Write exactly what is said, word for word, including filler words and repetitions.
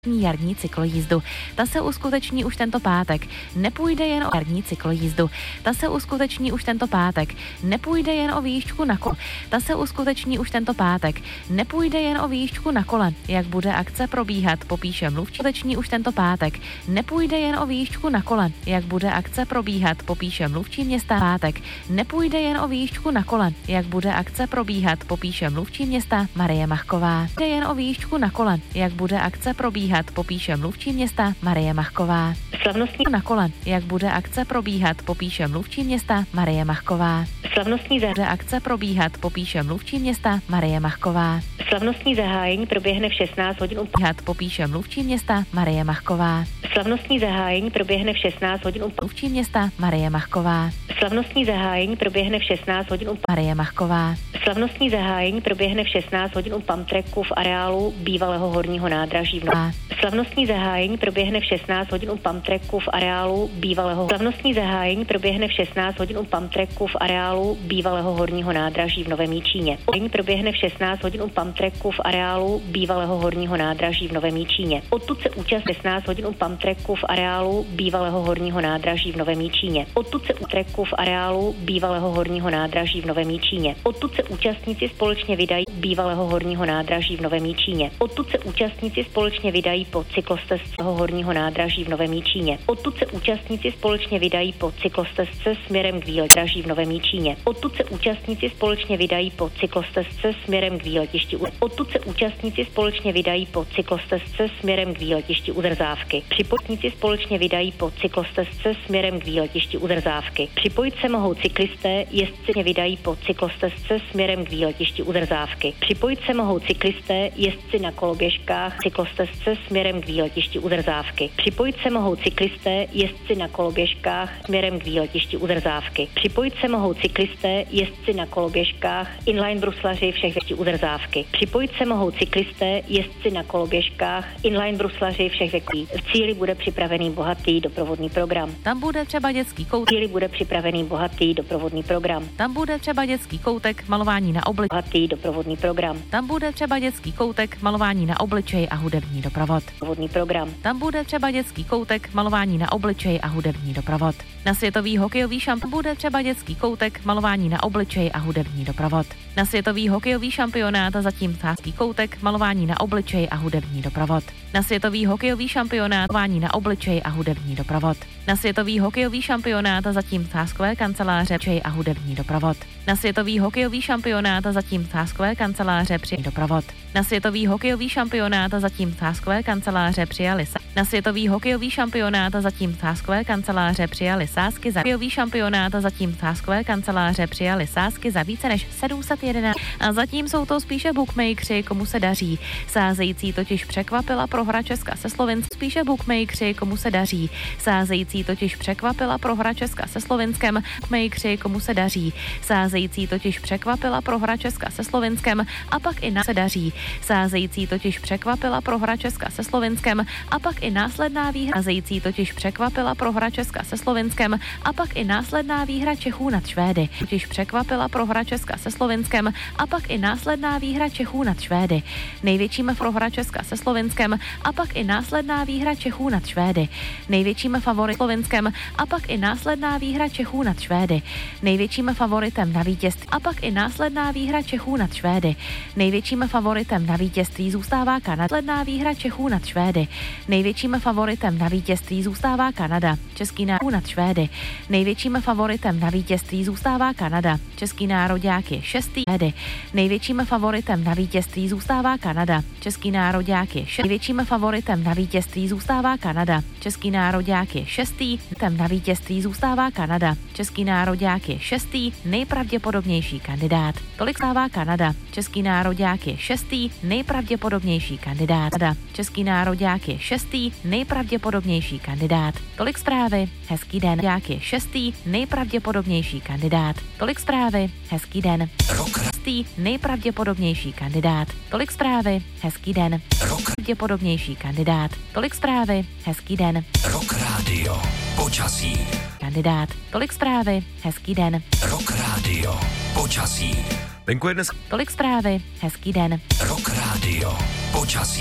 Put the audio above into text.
jarní cyklojízdu. Ta se uskuteční už tento pátek. Nepůjde jen o jarní cyklojízdu. Ta se uskuteční už tento pátek. Nepůjde jen o výjížďku na kole. Ta se uskuteční už tento pátek. Nepůjde jen o výjížďku na kole. Jak bude akce probíhat, popíše mluvčí. Uskuteční už tento pátek. Nepůjde jen o výjížďku na kole. Jak bude akce probíhat, popíše mluvčí města pátek. Nepůjde jen o výjížďku na kole. Jak bude akce probíhat, popíše mluvčí města Marie Machková. Jde jen o výjížďku na kole. Jak bude akce probíhat, popíše mluvčí města Marie Machková. Slavnostní Na kole. Jak bude akce probíhat, popíše mluvčí města Marie Machková. Slavnostní, za... Bude akce probíhat, popíše mluvčí města Marie Machková. Slavnostní zahájení proběhne v šestnáct hodin. Probíhat, popíše mluvčí města Marie Machková. Slavnostní zahájení proběhne v šestnáct hodin. Mluvčí města Marie Machková. Slavnostní zahájení proběhne v šestnáct hodin. Marie Machková. Slavnostní zahájení proběhne v šestnáct hodin u Pamtreku v areálu bývalého horního nádraží v no... Slavnostní zahájení proběhne v šestnáct hodin u Pamtreku v areálu bývalého Slavnostní zahájení proběhne v šestnáct hodin u Pamtreku v areálu bývalého horního nádraží v Novém Jičíně. Proběhne v šestnáct hodin u Pamtreku v areálu bývalého horního nádraží v Novém Jičíně. Odtud se účast šestnáct hodin u Pamtreku v areálu bývalého horního nádraží v Novém Jičíně. Odtud se utreku v areálu bývalého horního nádraží v Novém Jičíně. Odtud se účastníci společně vydají bývalého horního nádraží v Novém Jičíně. Odtud se účastníci společně vydají po cyklostezce horního nádraží v Novém Jičíně. Odtud se účastníci společně vydají po cyklostezce směrem k výletišti v Novém Jičíně. Odtud se účastníci společně vydají po cyklostezce směrem k výletišti. Odtud se účastníci společně vydají po cyklostezce směrem k výletišti Udrzávky. Připojitníci společně vydají po cyklostezce směrem k výletišti Udrzávky. Připojit se mohou cyklisté, jezdci vydají po cyklostezce směrem k výletišti Udrzávky. Připojit se mohou cyklisté, jezdci na koloběžkách, cyklostezce směrem k výletišti Udrzávky. Připojit se mohou cyklisté, jezdci na koloběžkách směrem k výletišti Udrzávky. Připojit se mohou cyklisté, jezdci na koloběžkách, inline bruslaři všech věcí Udrzávky. Připojit se mohou cyklisté, jezdci na koloběžkách, inline bruslaři všech věcí. V cíli bude připravený bohatý doprovodný program. Tam bude třeba dětský koutek. V cíli bude připravený bohatý doprovodný program. Tam bude třeba dětský koutek, malování na obličeji. Bohatý doprovodný program. Tam bude třeba dětský koutek, malování na obličeji a hudební doprovod. Doprovodný program. Tam bude třeba dětský koutek, malování na obličeji a hudební doprovod. Na světový hokejový šampionát bude třeba dětský koutek, malování na obličeji a hudební doprovod. Na světový hokejový šampionát a zatím sázký koutek, malování na obličeji a hudební doprovod. Na světový hokejový šampionát, malování na obličeji a hudební doprovod. Na světový hokejový šampionát a zatím sázkové kanceláře při a hudební doprovod. Na světový hokejový šampionát a zatím sázkové kanceláře při doprovod. Na světový hokejový šampionát a zatím sázkové kanceláře přijali sa- Na světový hokejový šampionát a zatím sázkové kanceláře přijali sázky za hokejový šampionát a zatím sázkové kanceláře přijali sázky za více než sedm set jedenáct. A zatím jsou to spíše bookmakeri, komu se daří. Sázející totiž překvapila prohra Česka se Slovenskem. Spíše bookmakeri, komu se daří. Sázející totiž překvapila prohra Česka se Slovenskem. Bookmakeri, komu se daří. Sázející totiž překvapila prohra Česka se Slovenskem a pak i na se daří. Sázející totiž překvapila prohra Česka se Slovenskem a pak i následná výhra. Sázející totiž překvapila prohra Česka se Slovenskem a pak i následná výhra Čechů nad Švédy. Totiž překvapila prohra Česka se Slovenskem a pak i následná výhra Čechů nad Švédy. Největším prohra Česka se Slovenskem a pak i následná výhra Čechů nad Švédy. Největším favorit Slovenskem a pak i následná výhra Čechů nad Švédy. Největším favoritem na vítězství a pak i následná výhra Čechů nad Švédy. Největším favoritem na vítězství zůstává Kanada. Následná výhra Čechů nad Švédy. Největším favoritem na vítězství zůstává Kanada. Český národ nad Švédy. Největším favoritem na vítězství zůstává Kanada. Český nároďák je šestý. Největším favoritem na vítězství zůstává Kanada. Český nároďák je šestý. Největším favoritem na vítězství zůstává Kanada. Český nároďák je šestý. Tem na vítězství zůstává Kanada. Český nároďák je šestý. Nejpravděpodobnější kandidát. Tolik stává Kanada. Český nároďák je šestý. Nejpravděpodobnější kandidát. Český nároďák je šestý. Nejpravděpodobnější kandidát. Tolik zprávy. Hezký den. Jak je šestý. Nejpravděpodobnější kandidát. Tolik zprávy. Hezký den. Šestý. Nejpravděpodobnější kandidát. Tolik zprávy. Hezký den. Pravděpodobnější kandidát. Tolik zprávy. Hezký den. Rock Radio. Počasí. Kandidát. Tolik zprávy. Hezký den. Rock Radio. Počasí. Venku je dnes Tolik zprávy. Hezký den. Rock Radio. Počasí.